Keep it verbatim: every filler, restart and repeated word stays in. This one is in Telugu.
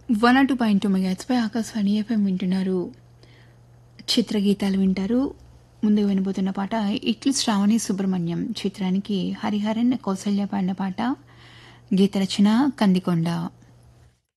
One or two point two మెగాట్స్పై Akashvani FM వింటున్నారు. చిత్రగీతాలు వింటారు. ముందు వినబోతున్న పాట ఇట్లు శ్రావణి సుబ్రహ్మణ్యం చిత్రానికి హరిహరన్ కౌసల్య పాడిన పాట. గీత రచన కందికొండ.